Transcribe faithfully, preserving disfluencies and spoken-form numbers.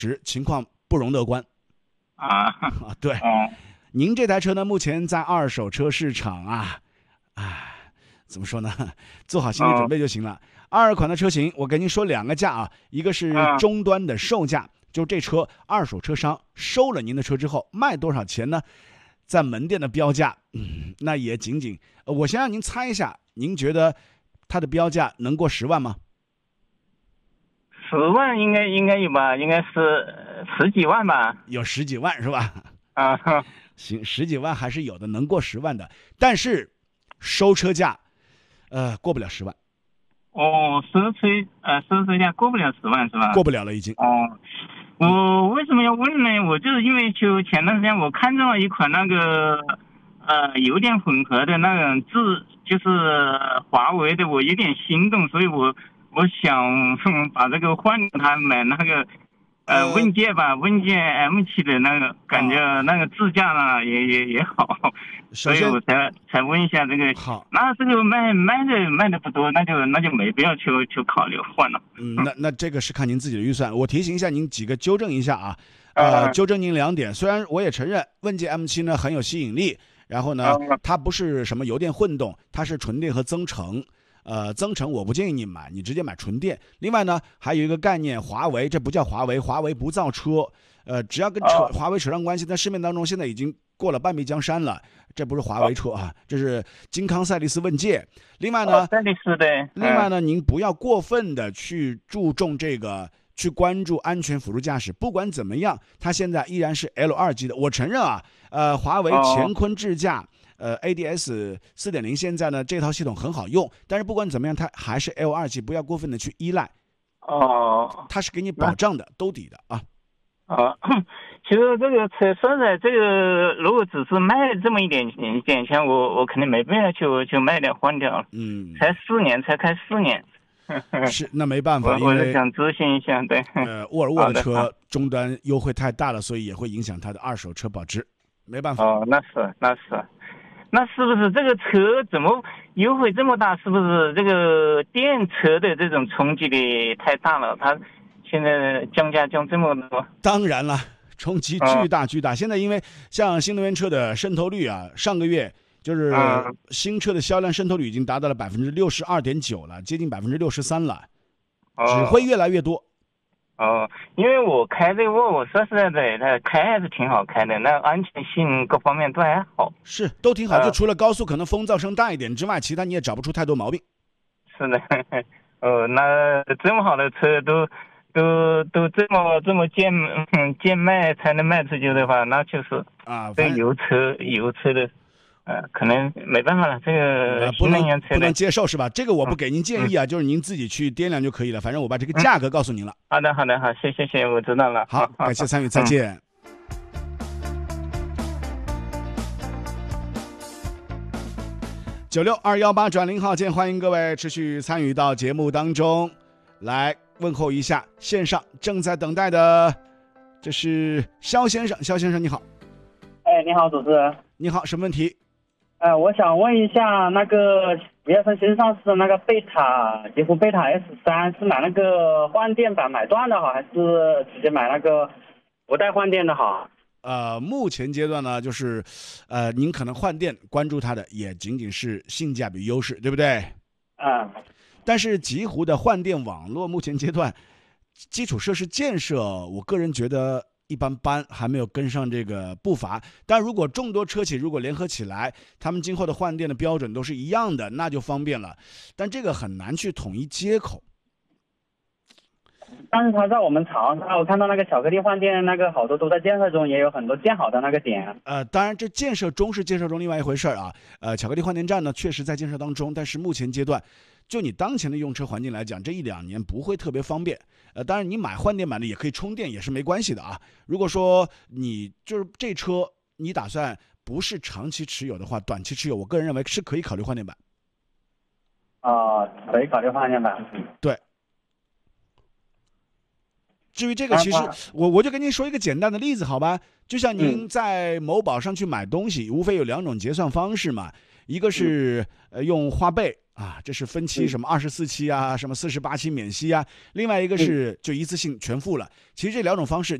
情况不容乐观啊啊。对， 哦， 您这台车呢，目前在二手车市场啊，啊，怎么说呢？做好心理准备就行了。二款的车型，我跟您说两个价啊，一个是终端的售价，就这车二手车商收了您的车之后卖多少钱呢？在门店的标价，嗯，那也仅仅，呃我先让您猜一下，您觉得它的标价能过十万吗？ 十万应该应该有吧，应该是十几万吧。 有十几万是吧？ 啊， 行，十几万还是有的，能过十万的，但是收车价，呃，过不了十万。 哦，收车呃收车价过不了十万是吧？ 过不了了已经。 哦，我为什么要问呢？我就是因为就前段时间我看中了一款那个呃油电混合的那种自就是华为的，我有点心动，所以我我想把这个换它买那个呃问界吧，问界 M 七的那个，感觉那个自驾呢也也也好，所以我才才问一下这个。 好， 那这个卖卖的卖的不多，那就那就没必要去去考虑换了。 嗯，那那这个是看您自己的预算。我提醒一下您几个，纠正一下啊。呃，纠正您两点。虽然我也承认问界 M 七呢很有吸引力，然后呢，它不是什么油电混动，它是纯电和增程。呃，增程我不建议你买，你直接买纯电。另外呢，还有一个概念，华为这不叫华为，华为不造车。呃，只要跟扯华为扯上关系，在市面当中现在已经过了半壁江山了。这不是华为车啊，这是金康赛力斯问界。另外呢， 赛力斯的。 另外呢，您不要过分的去注重这个，去关注安全辅助驾驶。不管怎么样，它现在依然是 L 二 级的。我承认啊，呃，华为乾坤智驾。呃 ，A D S 四点零 现在呢这套系统很好用，但是不管怎么样，它还是 L 二 级，不要过分的去依赖。 哦， 它是给你保障的，兜底的啊。 啊，其实这个车说实在，这个如果只是卖这么一点一点钱，我我肯定没必要就就卖掉换掉了。 嗯， 才四年，才开四年。 是，那没办法， 我我是想咨询一下，对。 呃，沃尔沃的车终端优惠太大了，所以也会影响它的二手车保值，没办法。 哦，那是那是。那是不是这个车怎么优惠这么大？是不是这个电车的这种冲击力太大了？它现在降价降这么多？ 当然了，冲击巨大巨大。嗯、现在因为像新能源车的渗透率啊，上个月就是新车的销量渗透率已经达到了百分之六十二点九了，接近百分之六十三了，只会越来越多。 哦，因为我开这个沃尔沃，说实在的，它开还是挺好开的，那安全性各方面都还好。 是，都挺好，就除了高速可能风噪声大一点之外，其他你也找不出太多毛病。 是的，哦，那这么好的车都都都这么这么贱贱卖才能卖出去的话，那就是啊， 这油车油车的。呃，可能没办法了，这个新能源车、 呃、不, 能不能接受是吧？这个我不给您建议啊，嗯、就是您自己去掂量就可以了。反正我把这个价格告诉您了。 嗯、好的，好的，好，谢谢，谢谢，我知道了。 好，感谢参与，再见。九六二幺八转零号键，欢迎各位持续参与到节目当中来，问候一下线上正在等待的，这是肖先生，肖先生你好。 哎，你好，主持人。 你好，什么问题？ 呃，我想问一下，那个五月份新上市的那个贝塔，极狐贝塔 S 三，是买那个换电版买断的好，还是直接买那个不带换电的好？ 呃，目前阶段呢，就是，呃，您可能换电关注它的也仅仅是性价比优势，对不对？ 嗯。 但是极狐的换电网络目前阶段基础设施建设，我个人觉得一般般，还没有跟上这个步伐。但如果众多车企如果联合起来，他们今后的换电的标准都是一样的，那就方便了。但这个很难去统一接口。 但是它在我们长沙，我看到那个巧克力换电那个好多都在建设中，也有很多建好的那个点。 呃，当然这建设中是建设中另外一回事啊。呃，巧克力换电站呢确实在建设当中，但是目前阶段，就你当前的用车环境来讲，这一两年不会特别方便。呃，当然你买换电版的也可以充电，也是没关系的啊。如果说你就是这车你打算不是长期持有的话，短期持有，我个人认为是可以考虑换电版。 啊、呃，可以考虑换电版。 对。至于这个，其实我我就跟您说一个简单的例子，好吧？就像您在某宝上去买东西，无非有两种结算方式嘛，一个是呃用花呗， 啊，这是分期什么二十四期啊，什么四十八期免息啊，另外一个是就一次性全付了。其实这两种方式